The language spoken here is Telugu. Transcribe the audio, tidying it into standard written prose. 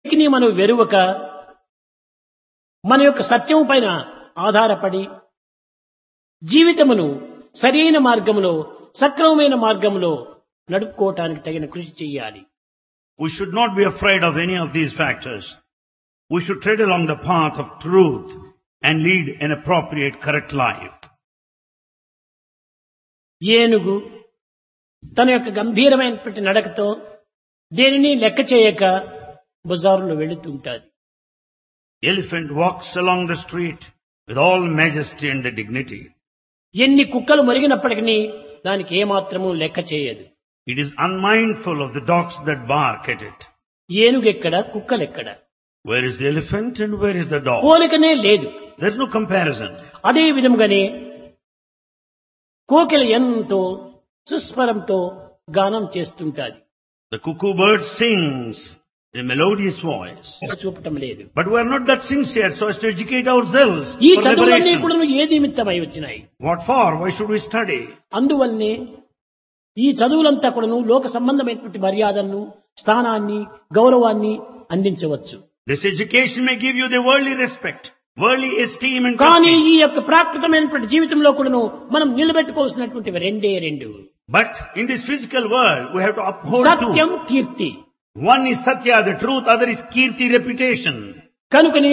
ని మనం వెరువక మన యొక్క సత్యం పైన ఆధారపడి జీవితమును సరైన మార్గంలో సక్రమమైన మార్గంలో నడుపుకోవటానికి తగిన కృషి చేయాలి. We should not be afraid of any of these factors. We should tread along the path of truth and lead an appropriate, correct life. ఏనుగు తన యొక్క గంభీరమైనటువంటి నడకతో దేనిని లెక్క చేయక బజారులో వెళుతుంటాది. Elephant walks along the street with all majesty and dignity. ఎన్ని కుక్కలు మొరిగినప్పటికీ దానికి ఏమాత్రము లెక్క చేయదు. It is unmindful of the dogs that bark at it. ఏనుగెక్కడ కుక్కలెక్కడ? Where is the elephant and where is the dog? పోలికనే లేదు. There is no comparison. అదే విధంగానే కోకిల ఎంతో సుస్వరంతో గానం చేస్తుంటాది. The cuckoo bird sings in a melodious voice. చూపటం లేదు. But we are not that sincere so as to educate ourselves ఈ for చదువులన్నీ liberation. కూడా ఏ నిమిత్తమై వచ్చినాయి? What for? Why should we study? అందువల్లనే ఈ చదువులంతా కూడాను లోక సంబంధమైనటువంటి మర్యాదలను స్థానాన్ని గౌరవాన్ని అందించవచ్చు. This education may give you the worldly respect, worldly esteem and కానీ prestige. ఈ యొక్క ప్రాకృతమైనటువంటి జీవితంలో కూడాను మనం నిలబెట్టుకోవాల్సినటువంటివి రెండే రెండు. But in this physical world, we have to uphold Satyam two. Keerthi. One is Satya, the truth, other is Kirti, reputation. కనుకనే